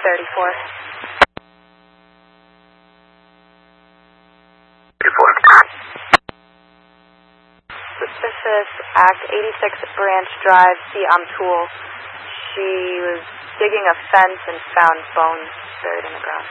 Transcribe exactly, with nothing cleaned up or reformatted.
thirty-four. Suspicious Act eighty-six Branch Drive, C. Amtul. She was digging a fence and found bones buried in the ground.